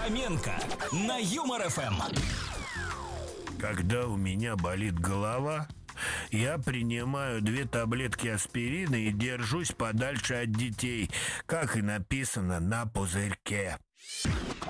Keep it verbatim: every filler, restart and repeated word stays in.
Фоменко на Юмор эф эм. Когда у меня болит голова, я принимаю две таблетки аспирина и держусь подальше от детей, как и написано на пузырьке.